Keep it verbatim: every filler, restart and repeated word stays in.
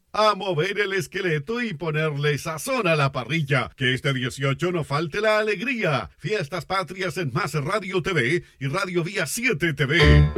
A mover el esqueleto y ponerle sazón a la parrilla. Que este dieciocho no falte la alegría. Fiestas Patrias en Más Radio T V y Radio Vía siete T V.